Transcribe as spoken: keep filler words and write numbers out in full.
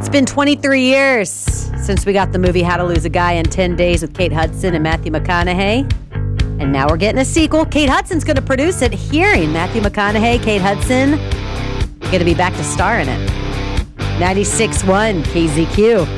It's been twenty-three years since we got the movie How to Lose a Guy in ten days with Kate Hudson and Matthew McConaughey. And now we're getting a sequel. Kate Hudson's going to produce it. Hearing Matthew McConaughey, Kate Hudson, going to be back to star in it. ninety-six point one K Z Q.